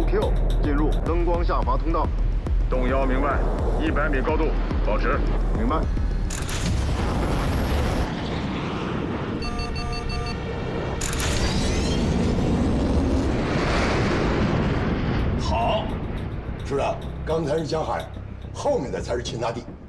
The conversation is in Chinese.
Q 进入灯光下滑通道。 动摇明白，100米高度，保持。 明白。 好， 是啊，刚才是江海，后面的才是秦大帝。